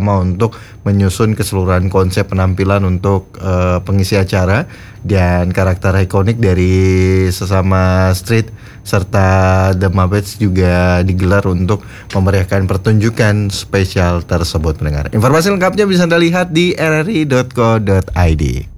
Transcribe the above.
bersama untuk menyusun keseluruhan konsep penampilan untuk pengisi acara dan karakter ikonik dari sesama street serta The Muppets juga digelar untuk memeriahkan pertunjukan spesial tersebut pendengar. Informasi lengkapnya bisa Anda lihat di rri.co.id.